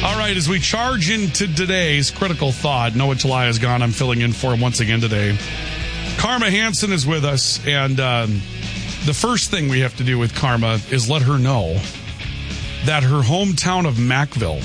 All right, as we charge into today's critical thought, Noah July is gone. I'm filling in for him once again today. Karma Hansen is with us, and the first thing we have to do with Karma is let her know that her hometown of Macville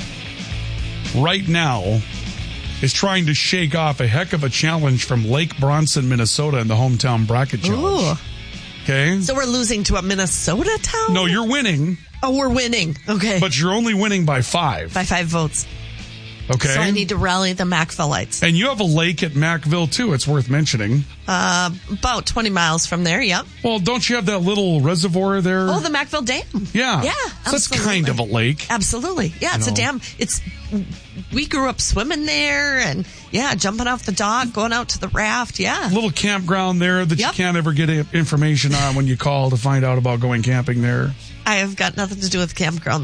right now is trying to shake off a heck of a challenge from Lake Bronson, Minnesota in the hometown bracket challenge. Ooh. Okay? So we're losing to a Minnesota town? No, you're winning. Oh, we're winning. Okay. But you're only winning by 5. By 5 votes. Okay. So I need to rally the Macvillites. And you have a lake at Macville, too. It's worth mentioning. About 20 miles from there, yep. Well, don't you have that little reservoir there? Oh, the Macville Dam. Yeah. Yeah, So that's absolutely. kind of a lake. Absolutely. Yeah, it's a dam. We grew up swimming there and, jumping off the dock, going out to the raft, A little campground there that you Yep. can't ever get information on when you call to find out about going camping there. I have got nothing to do with campgrounds.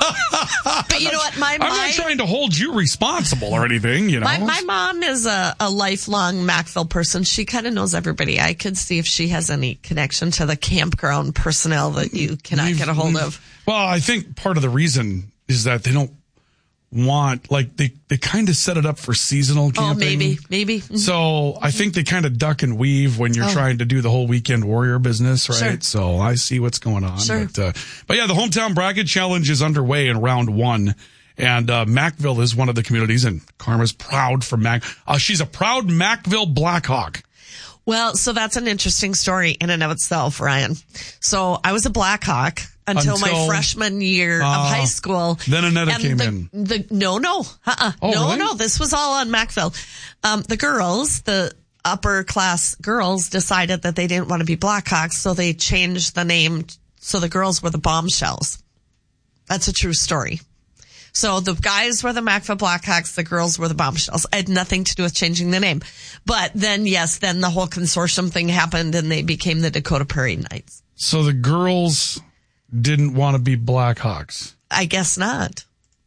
But you know what? I'm not trying to hold you responsible or anything, you know. My mom is a lifelong Macville person. She kind of knows everybody. I could see if she has any connection to the campground personnel that you cannot get a hold of. Well, I think part of the reason is that they don't want, like, they kind of set it up for seasonal camping. Oh, maybe. Mm-hmm. So I think they kind of duck and weave when you're trying to do the whole weekend warrior business, right? Sure. So I see what's going on. Sure. But yeah, the hometown bracket challenge is underway in round 1. And Macville is one of the communities, and Karma's proud for she's a proud Macville Blackhawk. Well, so that's an interesting story in and of itself, Ryan. So I was a Blackhawk until my freshman year of high school. Then Annetta came in. No. Oh, really? No. This was all on Macville. The girls, the upper class girls, decided that they didn't want to be Blackhawks, so they changed the name. So the girls were the Bombshells. That's a true story. So the guys were the Macville Blackhawks, the girls were the Bombshells. I had nothing to do with changing the name. But then the whole consortium thing happened and they became the Dakota Prairie Knights. So the girls didn't want to be Blackhawks. I guess not.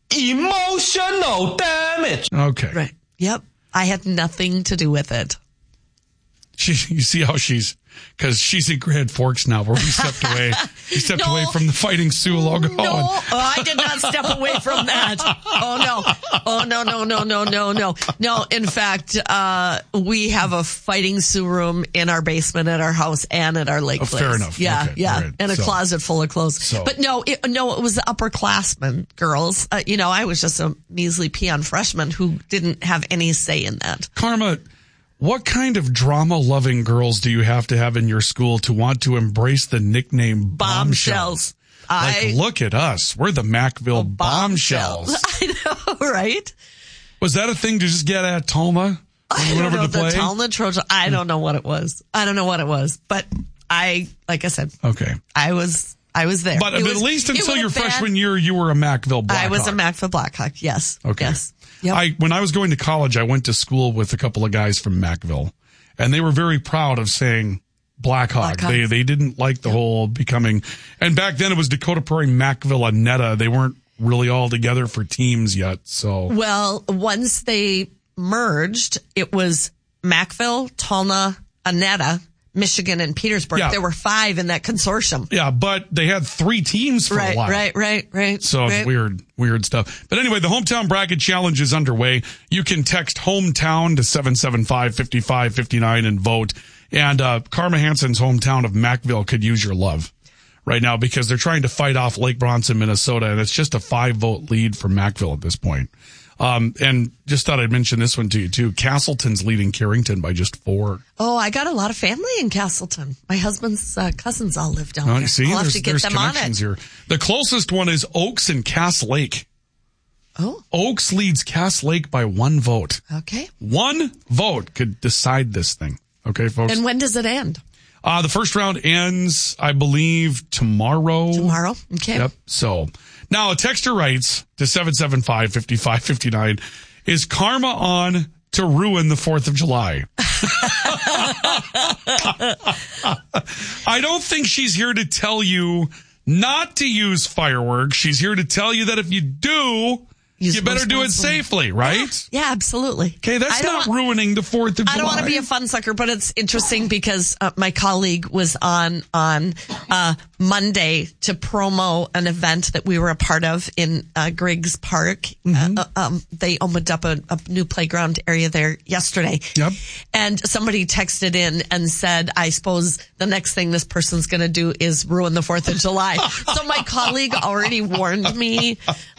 Emotional damage. Okay. Right. Yep. I had nothing to do with it. You see how because she's in Grand Forks now, where we stepped away. We stepped away from the Fighting Sioux logo. No, I did not step away from that. Oh, no. No, in fact, we have a Fighting Sioux room in our basement at our house and at our lake place. Fair enough. Yeah, Okay. yeah. Right. And a closet full of clothes. But no, it was the upperclassmen girls. I was just a measly peon freshman who didn't have any say in that. Karma, what kind of drama-loving girls do you have to have in your school to want to embrace the nickname Bombshells? Look at us. We're the Macville Bombshells. I know, right? Was that a thing to just get at Talma? I don't know, the Talma Trojan. I don't know what it was. But like I said, okay, I was there. But at least until your freshman year, you were a Macville Blackhawk. I was a Macville Blackhawk, yes. Okay. Yes. Yep. When I was going to college, I went to school with a couple of guys from Macville, and they were very proud of saying Blackhawk. They didn't like the whole becoming, and back then it was Dakota Prairie, Macville, Annetta. They weren't really all together for teams yet. So well, once they merged, it was Macville, Talna, Annetta, Michigan, and Petersburg. Yeah. There were 5 in that consortium. Yeah, but they had 3 teams for a while. Right. So it's weird stuff. But anyway, the hometown bracket challenge is underway. You can text hometown to 775-5559 and vote. And Karma Hansen's hometown of Macville could use your love right now because they're trying to fight off Lake Bronson, Minnesota, and it's just a 5-vote lead for Macville at this point. And just thought I'd mention this one to you too. Castleton's leading Carrington by just 4. Oh, I got a lot of family in Castleton. My husband's cousins all live down there. See, I'll have to get them on it. Here. The closest one is Oaks and Cass Lake. Oh. Oaks leads Cass Lake by 1 vote. Okay. 1 vote could decide this thing. Okay, folks? And when does it end? The first round ends, I believe, tomorrow. Tomorrow? Okay. Yep. So, now a texter writes to 775-5559, is Karma on to ruin the 4th of July? I don't think she's here to tell you not to use fireworks. She's here to tell you that if you do, You better do it safely, right? Yeah, absolutely. Okay, that's not ruining the 4th of July. I don't want to be a fun sucker, but it's interesting because my colleague was on Monday to promo an event that we were a part of in Griggs Park. They opened up a new playground area there yesterday. Yep. And somebody texted in and said, I suppose the next thing this person's going to do is ruin the 4th of July. So my colleague already warned me,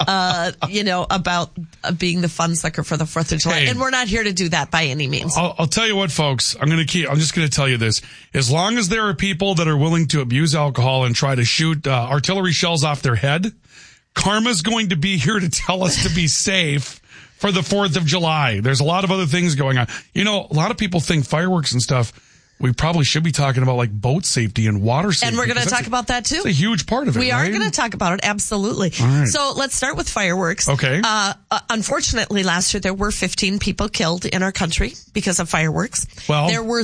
about being the fun sucker for the 4th of July. Hey, and we're not here to do that by any means. I'll tell you what, folks, I'm just going to tell you this. As long as there are people that are willing to abuse alcohol and try to shoot artillery shells off their head, karma's going to be here to tell us to be safe for the 4th of July. There's a lot of other things going on. A lot of people think fireworks and stuff, we probably should be talking about like boat safety and water safety. And we're going to talk about that too. It's a huge part of it. We are going to talk about it. Absolutely. All right. So let's start with fireworks. Okay. Unfortunately, last year there were 15 people killed in our country because of fireworks. Well, there were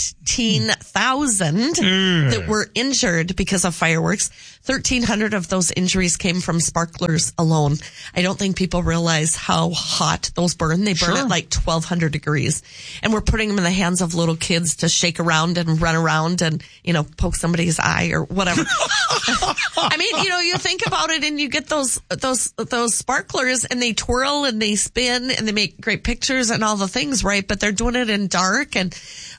13,000 that were injured because of fireworks. 1,300 of those injuries came from sparklers alone. I don't think people realize how hot those burn. They burn at like 1,200 degrees. And we're putting them in the hands of little kids to shake around and run around and, poke somebody's eye or whatever. I mean, you think about it and you get those sparklers and they twirl and they spin and they make great pictures and all the things, right? But they're doing it in dark and,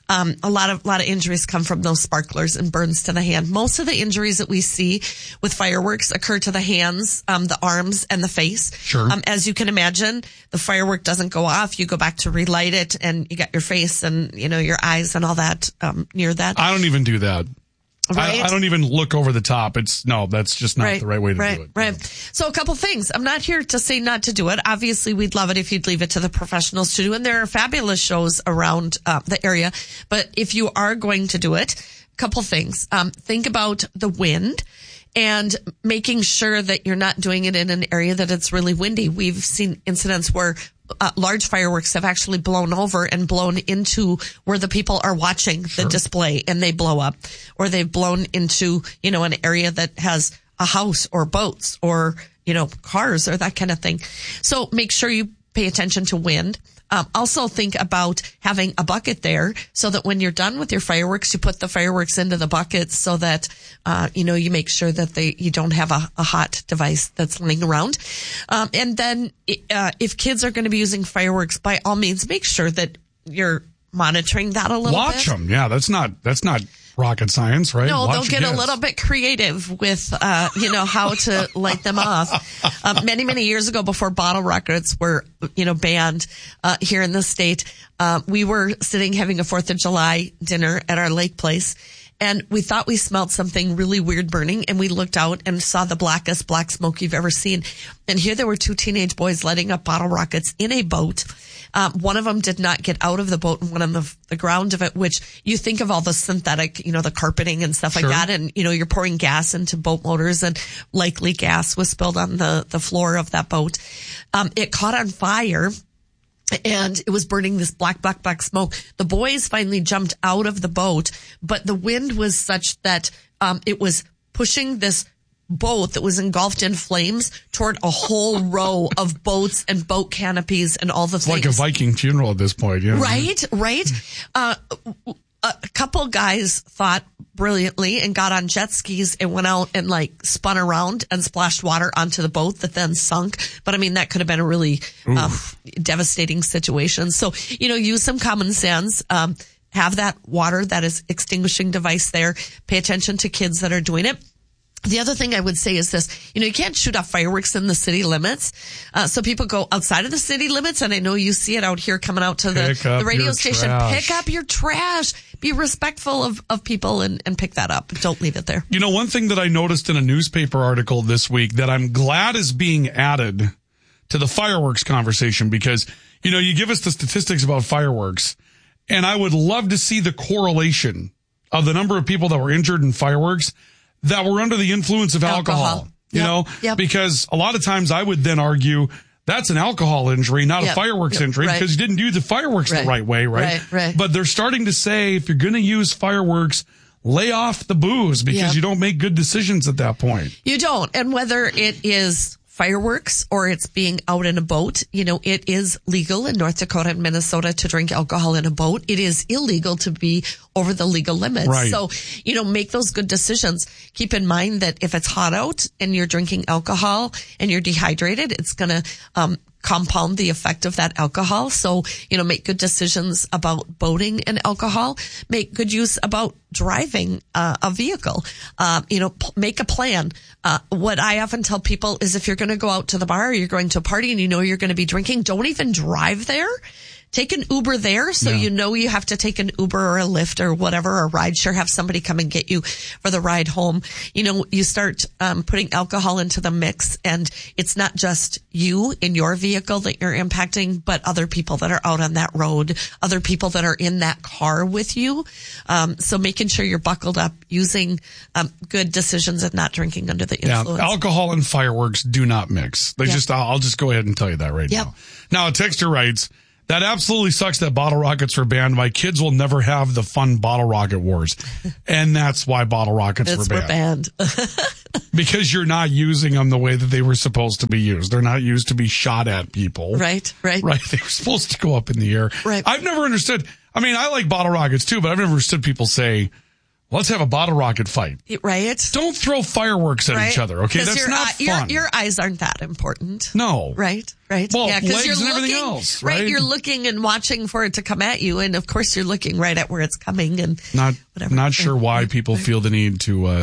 a lot of injuries come from those sparklers and burns to the hand. Most of the injuries that we see with fireworks occur to the hands, the arms, and the face. Sure. As you can imagine, the firework doesn't go off. You go back to relight it, and you got your face and your eyes and all that near that. I don't even do that. Right. I don't even look over the top. That's just not the right way to do it. Right. So a couple things. I'm not here to say not to do it. Obviously, we'd love it if you'd leave it to the professionals to do. And there are fabulous shows around the area. But if you are going to do it, a couple things. Think about the wind and making sure that you're not doing it in an area that it's really windy. We've seen incidents where large fireworks have actually blown over and blown into where the people are watching the display and they blow up, or they've blown into, an area that has a house or boats or, cars or that kind of thing. So make sure you pay attention to wind. Also think about having a bucket there so that when you're done with your fireworks, you put the fireworks into the bucket so that, you make sure that you don't have a hot device that's laying around. And then, if kids are going to be using fireworks, by all means, make sure that you're monitoring that a little bit. Watch them. Yeah, that's not rocket science, right? No, they'll get a little bit creative with, how to light them off. Many, many years ago, before bottle rockets were, banned, here in the state, we were sitting having a 4th of July dinner at our lake place. And we thought we smelled something really weird burning, and we looked out and saw the blackest black smoke you've ever seen. And here there were 2 teenage boys lighting up bottle rockets in a boat. One of them did not get out of the boat and went on the ground of it, which you think of all the synthetic, the carpeting and stuff like that. And, you're pouring gas into boat motors, and likely gas was spilled on the floor of that boat. It caught on fire. And it was burning this black smoke. The boys finally jumped out of the boat, but the wind was such that it was pushing this boat that was engulfed in flames toward a whole row of boats and boat canopies and all the things. Like a Viking funeral at this point, yeah. Right. A couple guys thought brilliantly and got on jet skis and went out and spun around and splashed water onto the boat that then sunk. But I mean, that could have been a really devastating situation. So, use some common sense. Have that water, that is extinguishing device there. Pay attention to kids that are doing it. The other thing I would say is this, you can't shoot off fireworks in the city limits. So people go outside of the city limits, and I know you see it out here coming out to the radio station. Trash. Pick up your trash. Be respectful of people and pick that up. Don't leave it there. One thing that I noticed in a newspaper article this week that I'm glad is being added to the fireworks conversation, because, you give us the statistics about fireworks, and I would love to see the correlation of the number of people that were injured in fireworks that were under the influence of alcohol. Because a lot of times I would then argue that's an alcohol injury, not a fireworks injury, because you didn't do the fireworks the right way, right? But they're starting to say, if you're going to use fireworks, lay off the booze, because you don't make good decisions at that point. You don't. And whether it is fireworks or it's being out in a boat, it is legal in North Dakota and Minnesota to drink alcohol in a boat. It is illegal to be over the legal limits. Right. So, make those good decisions. Keep in mind that if it's hot out and you're drinking alcohol and you're dehydrated, it's going to, compound the effect of that alcohol. So, make good decisions about boating and alcohol. Make good use about driving a vehicle. Make a plan. What I often tell people is if you're going to go out to the bar or you're going to a party and you're going to be drinking, don't even drive there. Take an Uber there so you have to take an Uber or a Lyft or whatever, or rideshare, have somebody come and get you for the ride home. You start putting alcohol into the mix, and it's not just you in your vehicle that you're impacting, but other people that are out on that road, other people that are in that car with you. So making sure you're buckled up, using good decisions and not drinking under the influence. Yeah, alcohol and fireworks do not mix. I'll just go ahead and tell you that right now. Now, a texter writes, that absolutely sucks that bottle rockets were banned. My kids will never have the fun bottle rocket wars. And that's why bottle rockets were banned. Because you're not using them the way that they were supposed to be used. They're not used to be shot at people. Right. They were supposed to go up in the air. Right. I've never understood. I mean, I like bottle rockets too, but I've never understood people say, let's have a bottle rocket fight. Right. Don't throw fireworks at each other, okay? That's not fun. Your eyes aren't that important. No. Right. Well, yeah, legs you're and everything else, right? You're looking and watching for it to come at you, and of course you're looking right at where it's coming. And not sure why people feel the need to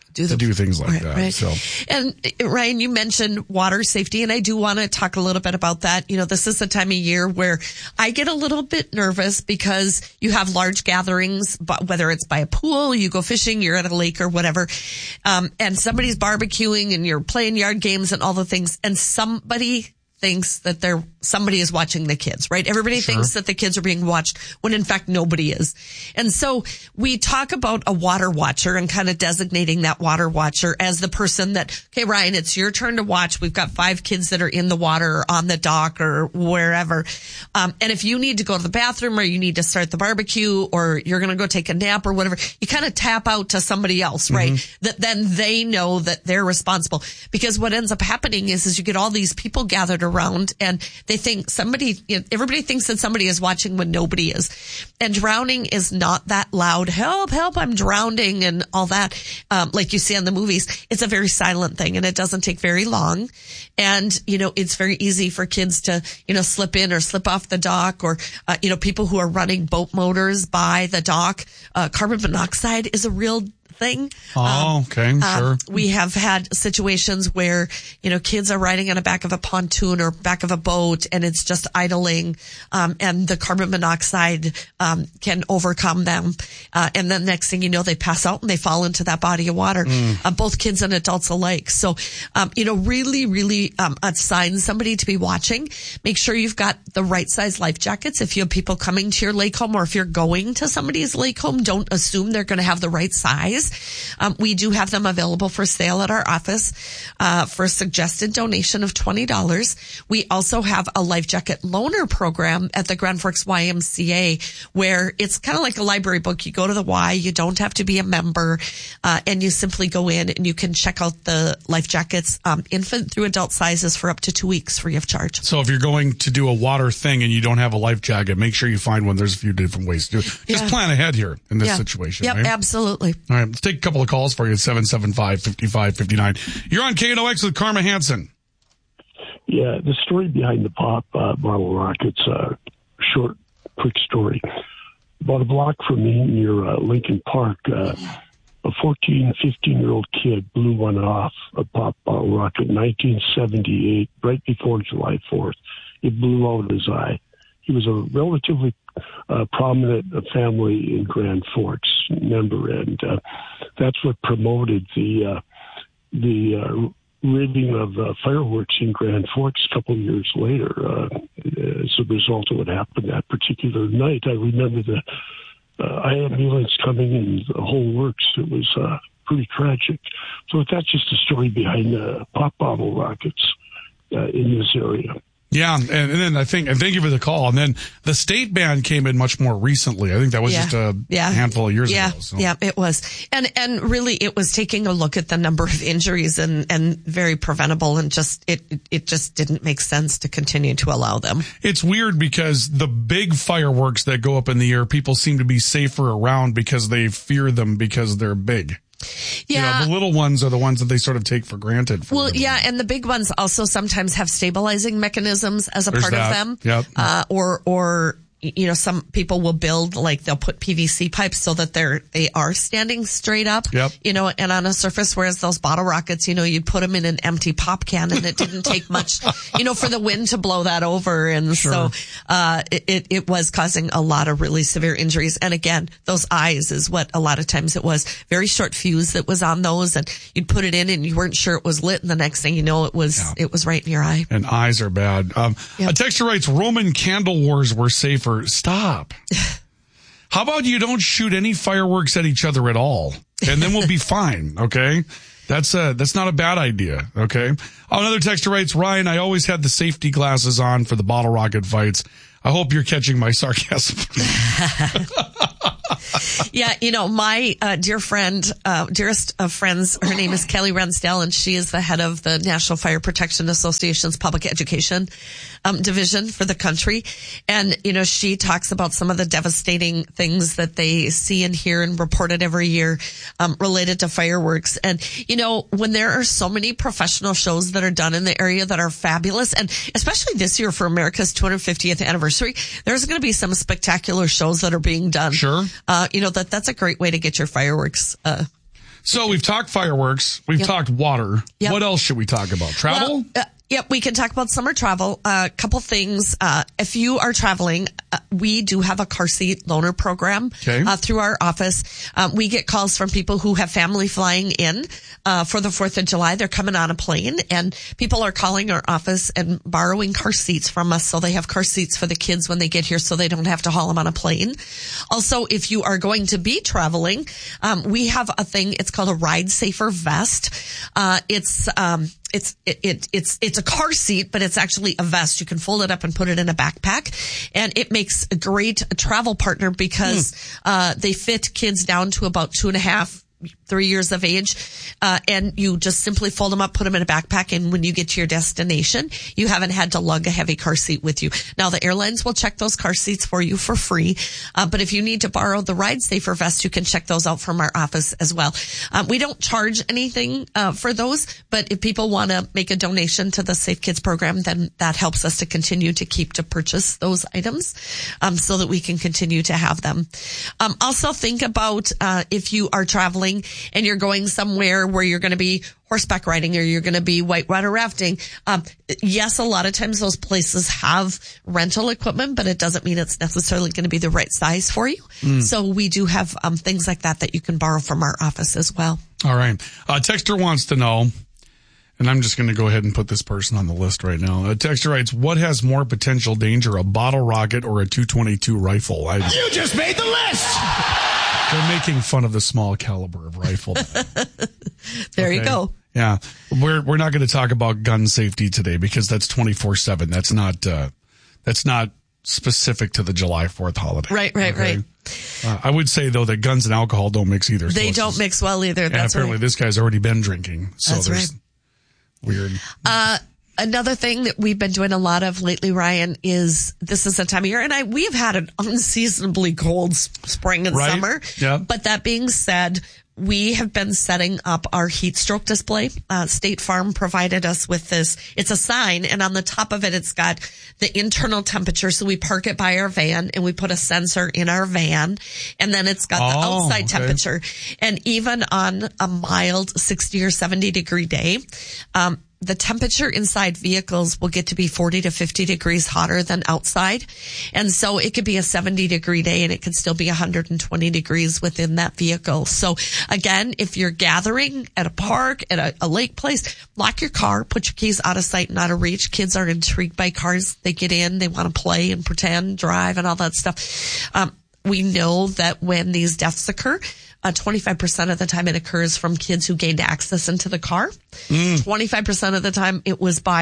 do things like that. Right. So, and Ryan, you mentioned water safety, and I do want to talk a little bit about that. This is the time of year where I get a little bit nervous because you have large gatherings, but whether it's by a pool, you go fishing, you're at a lake or whatever, and somebody's barbecuing and you're playing yard games and all the things, and somebody thinks that somebody is watching the kids, right? Everybody thinks that the kids are being watched when in fact nobody is. And so we talk about a water watcher and kind of designating that water watcher as the person that, okay, Ryan, it's your turn to watch. We've got 5 kids that are in the water or on the dock or wherever. And if you need to go to the bathroom or you need to start the barbecue or you're going to go take a nap or whatever, you kind of tap out to somebody else, right? That then they know that they're responsible. Because what ends up happening is you get all these people gathered around and they think everybody thinks that somebody is watching when nobody is. And drowning is not that loud. Help, I'm drowning and all that. Like you see in the movies, it's a very silent thing and it doesn't take very long. And, it's very easy for kids to, slip in or slip off the dock or, people who are running boat motors by the dock. Carbon monoxide is a real thing. Oh, okay, sure. We have had situations where, kids are riding on the back of a pontoon or back of a boat and it's just idling, and the carbon monoxide, can overcome them. And then next thing you know, they pass out and they fall into that body of water, both kids and adults alike. So, really, really, assign somebody to be watching. Make sure you've got the right size life jackets. If you have people coming to your lake home or if you're going to somebody's lake home, don't assume they're going to have the right size. We do have them available for sale at our office for a suggested donation of $20. We also have a life jacket loaner program at the Grand Forks YMCA where it's kind of like a library book. You go to the Y, you don't have to be a member, and you simply go in and you can check out the life jackets, infant through adult sizes for up to 2 weeks free of charge. So if you're going to do a water thing and you don't have a life jacket, make sure you find one. There's a few different ways to do it. Just plan ahead here in this situation. Yep, right? Absolutely. All right, let's take a couple of calls for you at 775-5559. You're on KNOX with Karma Hansen. Yeah, the story behind the pop bottle rockets, short, quick story. About a block from me near Lincoln Park, a 14, 15-year-old kid blew one off, a pop bottle rocket in 1978, right before July 4th. It blew out his eye. He was a relatively prominent family in Grand Forks member, and that's what promoted the rigging of fireworks in Grand Forks a couple of years later as a result of what happened that particular night. I remember the ambulance coming and the whole works. It was pretty tragic. So that's just a story behind pop bottle rockets in this area. Yeah, and then and thank you for the call. And then the state ban came in much more recently. I think that was just a handful of years ago. So. Yeah, it was. And really it was taking a look at the number of injuries and very preventable, and just it just didn't make sense to continue to allow them. It's weird because the big fireworks that go up in the air, people seem to be safer around because they fear them because they're big. Yeah. The little ones are the ones that they sort of take for granted. And the big ones also sometimes have stabilizing mechanisms as a part of them. Yep. Or some people will build, like they'll put PVC pipes so that they are standing straight up, Yep. And on a surface, whereas those bottle rockets, you'd put them in an empty pop can and it didn't take much, for the wind to blow that over. And Sure. so, it was causing a lot of really severe injuries. And again, those eyes is what a lot of times it was. Very short fuse that was on those, and you'd put it in and you weren't sure it was lit. And the next thing you know, it was right in your eye. And eyes are bad. A texter writes, Roman candle wars were safer. Stop. How about you don't shoot any fireworks at each other at all, and then we'll be fine. Okay. That's not a bad idea. Okay. Another texter writes, Ryan, I always had the safety glasses on for the bottle rocket fights. I hope you're catching my sarcasm. Yeah, my dear friend, dearest of friends, her name is Kelly Rensdale, and she is the head of the National Fire Protection Association's public education division for the country. And, she talks about some of the devastating things that they see and hear and reported every year related to fireworks. And, when there are so many professional shows that are done in the area that are fabulous, and especially this year for America's 250th anniversary, there's going to be some spectacular shows that are being done. Sure. That's a great way to get your fireworks. So we've talked fireworks. We've talked water. Yep. What else should we talk about? Travel? Yep, we can talk about summer travel. A couple things. If you are traveling, we do have a car seat loaner program through our office. We get calls from people who have family flying in for the 4th of July. They're coming on a plane, and people are calling our office and borrowing car seats from us, so they have car seats for the kids when they get here, so they don't have to haul them on a plane. Also, if you are going to be traveling, we have a thing. It's called a Ride Safer Vest. It's a car seat, but it's actually a vest. You can fold it up and put it in a backpack, and it makes a great travel partner because they fit kids down to about 2.5, 3 years of age, and you just simply fold them up, put them in a backpack, and when you get to your destination, you haven't had to lug a heavy car seat with you. Now, the airlines will check those car seats for you for free, but if you need to borrow the Ride Safer Vest, you can check those out from our office as well. We don't charge anything for those, but if people want to make a donation to the Safe Kids program, then that helps us to continue to purchase those items so that we can continue to have them. Also, think about if you are traveling and you're going somewhere where you're going to be horseback riding or you're going to be whitewater rafting. Yes, a lot of times those places have rental equipment, but it doesn't mean it's necessarily going to be the right size for you. So we do have things like that you can borrow from our office as well. All right. Texter wants to know, and I'm just going to go ahead and put this person on the list right now. Texter writes, what has more potential danger, a bottle rocket or a .222 rifle? You just made the list! They're making fun of the small caliber of rifle. There you go. Yeah. We're not going to talk about gun safety today because that's 24/7. That's not specific to the July 4th holiday. Right. I would say, though, that guns and alcohol don't mix either. They don't mix well either. And apparently this guy's already been drinking. So that's right. Weird. Another thing that we've been doing a lot of lately, Ryan, is this is the time of year, and we have had an unseasonably cold spring and summer. Yeah. But that being said, we have been setting up our heat stroke display. State Farm provided us with this. It's a sign, and on the top of it, it's got the internal temperature. So we park it by our van, and we put a sensor in our van, and then it's got the outside temperature. And even on a mild 60 or 70 degree day, the temperature inside vehicles will get to be 40 to 50 degrees hotter than outside. And so it could be a 70 degree day and it could still be 120 degrees within that vehicle. So again, if you're gathering at a park, at a lake place, lock your car, put your keys out of sight and out of reach. Kids are intrigued by cars. They get in, they want to play and pretend, drive and all that stuff. We know that when these deaths occur, 25% of the time it occurs from kids who gained access into the car. 25% of the time it was by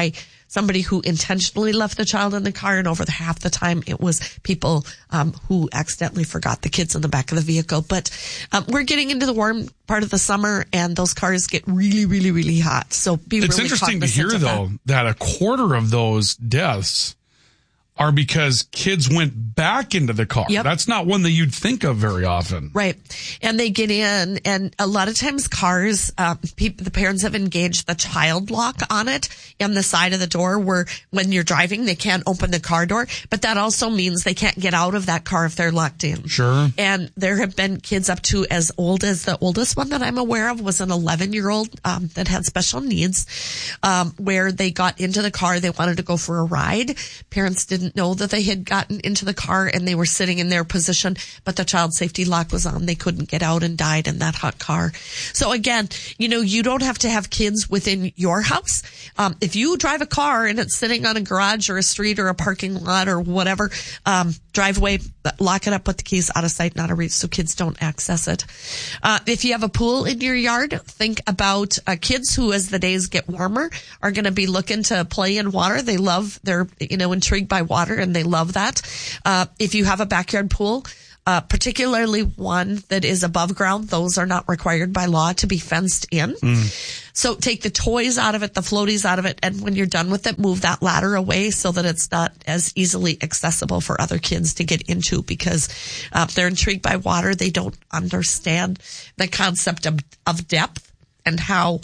somebody who intentionally left the child in the car, and over half the time it was people who accidentally forgot the kids in the back of the vehicle. But we're getting into the warm part of the summer, and those cars get really, really, really hot. So be it's really interesting to hear, though, that a quarter of those deaths are because kids went back into the car. Yep. That's not one that you'd think of very often. Right. And they get in, and a lot of times cars, the parents have engaged the child lock on it on the side of the door, where when you're driving, they can't open the car door. But that also means they can't get out of that car if they're locked in. Sure. And there have been kids up to as old as the oldest one that I'm aware of was an 11-year-old that had special needs, where they got into the car. They wanted to go for a ride. Parents didn't know that they had gotten into the car, and they were sitting in their position, but the child safety lock was on. They couldn't get out and died in that hot car. So again, you don't have to have kids within your house. If you drive a car and it's sitting on a garage or a street or a parking lot or whatever, driveway, lock it up, put the keys out of sight, not out of reach, so kids don't access it. If you have a pool in your yard, think about kids who, as the days get warmer, are going to be looking to play in water. They're intrigued by water, and they love that. If you have a backyard pool, particularly one that is above ground, those are not required by law to be fenced in. So take the toys out of it, the floaties out of it, and when you're done with it, move that ladder away so that it's not as easily accessible for other kids to get into, because they're intrigued by water. They don't understand the concept of depth and how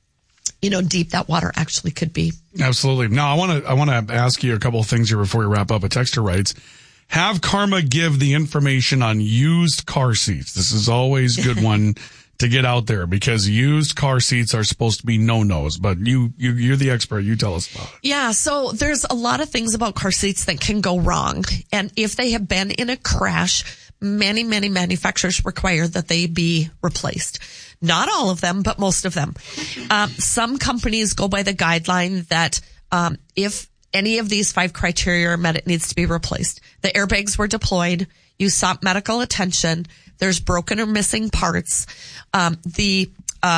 deep that water actually could be. Absolutely. Now, I want to ask you a couple of things here before we wrap up. A texter writes, have Karma give the information on used car seats. This is always a good one to get out there, because used car seats are supposed to be no-nos, but you're the expert. You tell us about it. Yeah. So there's a lot of things about car seats that can go wrong. And if they have been in a crash, many, many manufacturers require that they be replaced. Not all of them, but most of them. Some companies go by the guideline that if any of these 5 criteria are met, it needs to be replaced. The airbags were deployed. You sought medical attention. There's broken or missing parts. The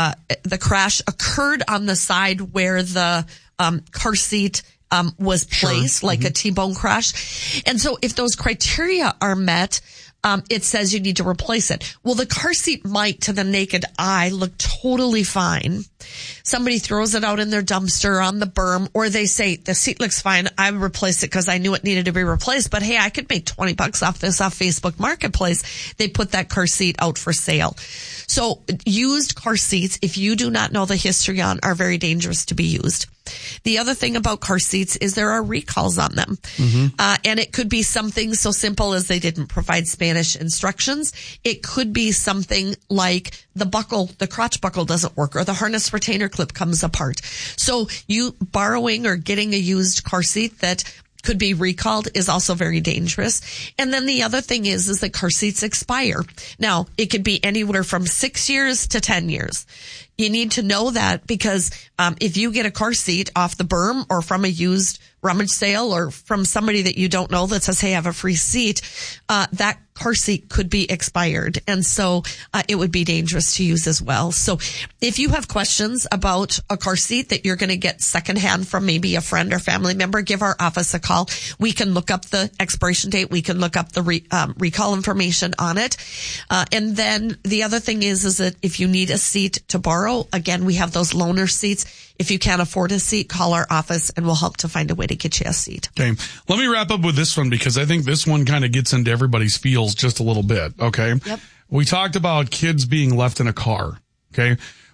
crash occurred on the side where the car seat was placed, like a T-bone crash. And so if those criteria are met, it says you need to replace it. Well, the car seat might, to the naked eye, look totally fine. Somebody throws it out in their dumpster on the berm, or they say, the seat looks fine. I replaced it because I knew it needed to be replaced. But hey, I could make $20 off this off Facebook Marketplace. They put that car seat out for sale. So used car seats, if you do not know the history on, are very dangerous to be used. The other thing about car seats is there are recalls on them. And it could be something so simple as they didn't provide Spanish instructions. It could be something like the crotch buckle doesn't work, or the harness retainer clip comes apart. So you borrowing or getting a used car seat that could be recalled is also very dangerous. And then the other thing is that car seats expire. Now, it could be anywhere from 6 years to 10 years. You need to know that, because if you get a car seat off the berm or from a used rummage sale or from somebody that you don't know that says, hey, I have a free seat, that car seat could be expired. And so it would be dangerous to use as well. So if you have questions about a car seat that you're going to get secondhand from maybe a friend or family member, give our office a call. We can look up the expiration date. We can look up the recall information on it. And then the other thing is that if you need a seat to borrow, again, we have those loaner seats. If you can't afford a seat, call our office and we'll help to find a way to get you a seat. Okay. Let me wrap up with this one, because I think this one kind of gets into everybody's feels just a little bit. Okay. Yep. We talked about kids being left in a car. Okay.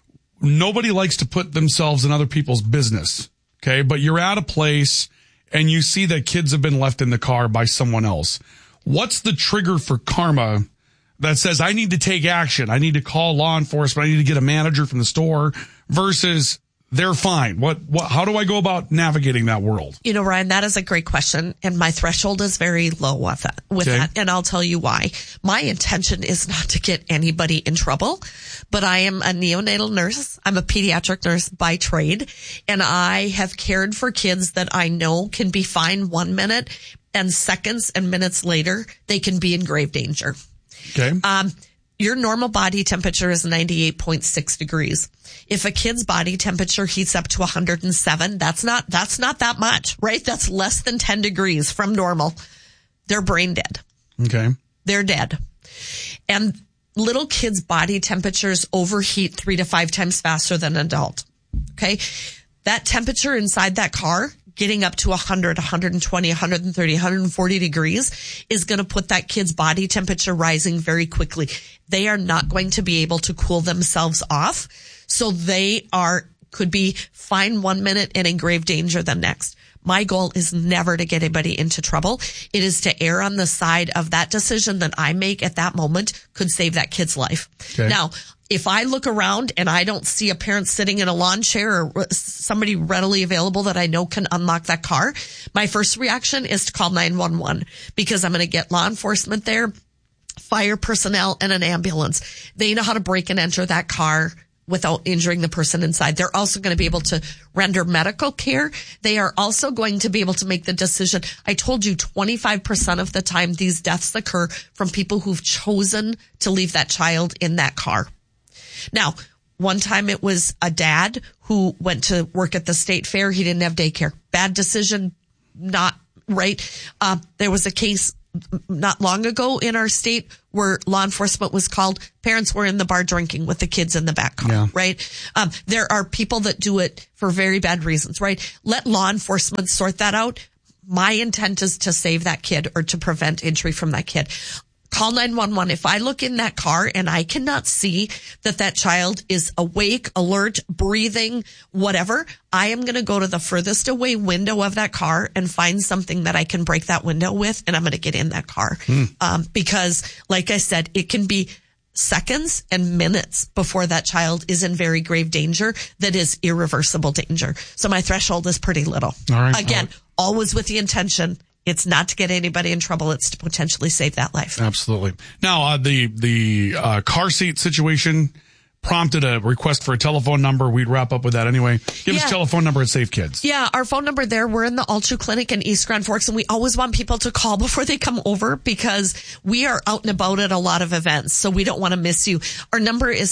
Nobody likes to put themselves in other people's business. Okay. But you're at a place and you see that kids have been left in the car by someone else. What's the trigger for Karma that says I need to take action? I need to call law enforcement. I need to get a manager from the store, versus they're fine. How do I go about navigating that world? Ryan, that is a great question. And my threshold is very low with that. And I'll tell you why. My intention is not to get anybody in trouble, but I am a neonatal nurse. I'm a pediatric nurse by trade, and I have cared for kids that I know can be fine 1 minute, and seconds and minutes later, they can be in grave danger. Okay. your normal body temperature is 98.6 degrees. If a kid's body temperature heats up to 107, that's not that much, right? That's less than 10 degrees from normal. They're brain dead. Okay. They're dead. And little kids' body temperatures overheat 3 to 5 times faster than an adult. Okay. That temperature inside that car, getting up to 100, 120, 130, 140 degrees is going to put that kid's body temperature rising very quickly. They are not going to be able to cool themselves off. So they could be fine 1 minute and in grave danger the next. My goal is never to get anybody into trouble. It is to err on the side of that decision that I make at that moment could save that kid's life. Okay. Now, if I look around and I don't see a parent sitting in a lawn chair or somebody readily available that I know can unlock that car, my first reaction is to call 911 because I'm going to get law enforcement there, fire personnel, and an ambulance. They know how to break and enter that car without injuring the person inside. They're also going to be able to render medical care. They are also going to be able to make the decision. I told you 25% of the time these deaths occur from people who've chosen to leave that child in that car. Now, one time it was a dad who went to work at the state fair. He didn't have daycare. Bad decision, not right. There was a case not long ago in our state where law enforcement was called. Parents were in the bar drinking with the kids in the back car, right? There are people that do it for very bad reasons, right? Let law enforcement sort that out. My intent is to save that kid or to prevent injury from that kid. Call 911. If I look in that car and I cannot see that child is awake, alert, breathing, whatever, I am going to go to the furthest away window of that car and find something that I can break that window with, and I'm going to get in that car. Because, like I said, it can be seconds and minutes before that child is in very grave danger that is irreversible danger. So my threshold is pretty little. All right. Again, always with the intention. It's not to get anybody in trouble. It's to potentially save that life. Absolutely. Now, the car seat situation prompted a request for a telephone number. We'd wrap up with that anyway. Give us a telephone number at Safe Kids. Yeah, our phone number there. We're in the Altru Clinic in East Grand Forks, and we always want people to call before they come over because we are out and about at a lot of events, so we don't want to miss you. Our number is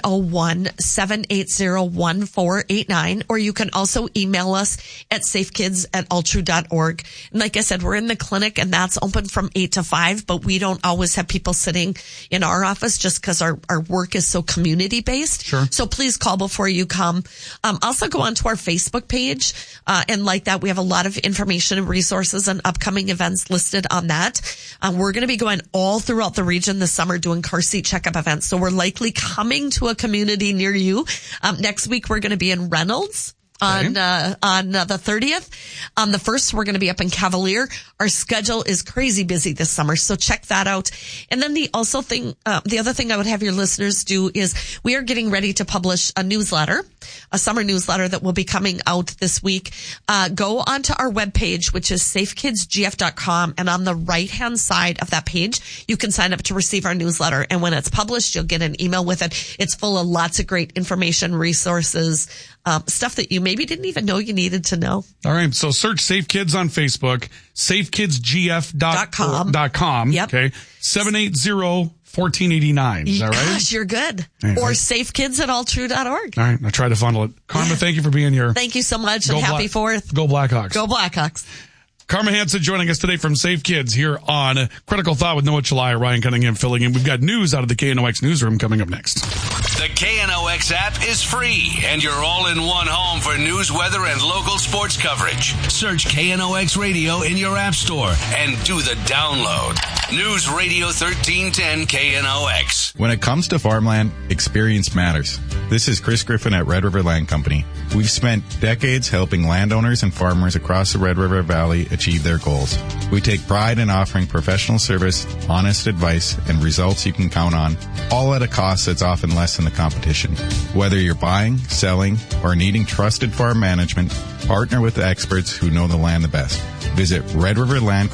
701-780-1489, or you can also email us at safekids@altru.org. And like I said, we're in the clinic, and that's open from 8 to 5, but we don't always have people sitting in our office just because our work is so community based. Sure. So please call before you come. Also go onto our Facebook page. And like that, we have a lot of information and resources and upcoming events listed on that. We're going to be going all throughout the region this summer doing car seat checkup events. So we're likely coming to a community near you. Next week, we're going to be in Reynolds. On the 30th. On the 1st, we're going to be up in Cavalier. Our schedule is crazy busy this summer, so check that out. And then the other thing I would have your listeners do is we are getting ready to publish a newsletter, a summer newsletter that will be coming out this week. Go onto our webpage, which is safekidsgf.com, and on the right-hand side of that page, you can sign up to receive our newsletter. And when it's published, you'll get an email with it. It's full of lots of great information, resources, stuff that you maybe didn't even know you needed to know. All right. So search Safe Kids on Facebook, safekidsgf.com. Yep. Okay. 780-1489. Is that right? Gosh, you're good. Right. Or safekids@altru.org. All right. I'll try to funnel it. Karma, thank you for being here. Thank you so much, and happy 4th. Go Blackhawks. Go Blackhawks. Karma Hansen joining us today from Safe Kids here on Critical Thought with Noah Chalai, Ryan Cunningham filling in. We've got news out of the KNOX newsroom coming up next. The KNOX app is free, and you're all in one home for news, weather, and local sports coverage. Search KNOX Radio in your app store and do the download. News Radio 1310 KNOX. When it comes to farmland, experience matters. This is Chris Griffin at Red River Land Company. We've spent decades helping landowners and farmers across the Red River Valley achieve their goals. We take pride in offering professional service, honest advice, and results you can count on, all at a cost that's often less than the competition. Whether you're buying, selling, or needing trusted farm management, partner with the experts who know the land the best. Visit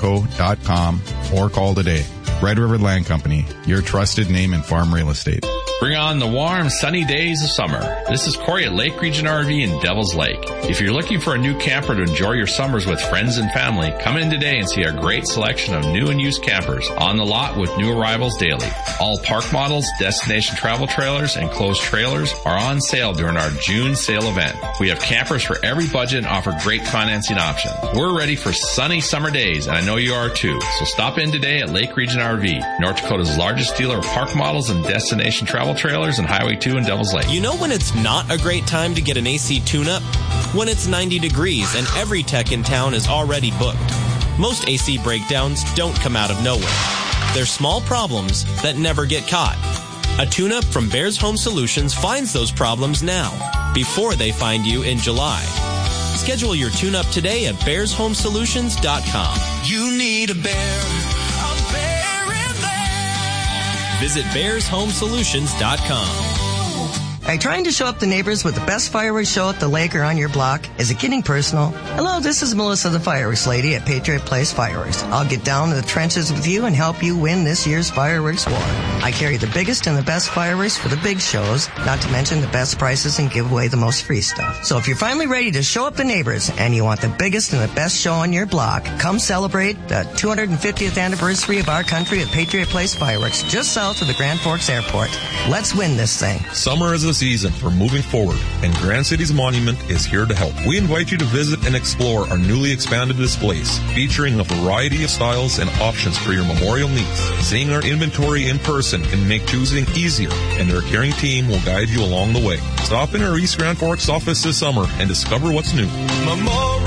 redriverlandco.com or call today. Red River Land Company, your trusted name in farm real estate. Bring on the warm, sunny days of summer. This is Corey at Lake Region RV in Devil's Lake. If you're looking for a new camper to enjoy your summers with friends and family, come in today and see our great selection of new and used campers on the lot with new arrivals daily. All park models, destination travel trailers, and closed trailers are on sale during our June sale event. We have campers for every budget and offer great financing options. We're ready for sunny summer days, and I know you are too. So stop in today at Lake Region RV, North Dakota's largest dealer of park models and destination travel trailers, and Highway 2 in Devil's Lake. You know when it's not a great time to get an AC tune-up? When it's 90 degrees and every tech in town is already booked. Most AC breakdowns don't come out of nowhere. They're small problems that never get caught. A tune-up from Bears Home Solutions finds those problems now, before they find you in July. Schedule your tune-up today at bearshomesolutions.com. You need a bear in there. Visit bearshomesolutions.com. Are you trying to show up the neighbors with the best fireworks show at the lake or on your block? Is it getting personal? Hello, this is Melissa, the fireworks lady at Patriot Place Fireworks. I'll get down to the trenches with you and help you win this year's fireworks war. I carry the biggest and the best fireworks for the big shows, not to mention the best prices and give away the most free stuff. So if you're finally ready to show up the neighbors and you want the biggest and the best show on your block, come celebrate the 250th anniversary of our country at Patriot Place Fireworks, just south of the Grand Forks Airport. Let's win this thing. Summer is a season for moving forward, and Grand Cities Monument is here to help. We invite you to visit and explore our newly expanded displays, featuring a variety of styles and options for your memorial needs. Seeing our inventory in person can make choosing easier, and our caring team will guide you along the way. Stop in our East Grand Forks office this summer and discover what's new.